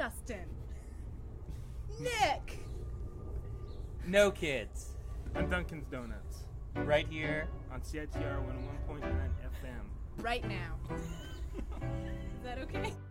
Justin. Nick. No kids. And Dunkin's Donuts. Right here. On CITR 101.9 FM. Right now. Is that okay?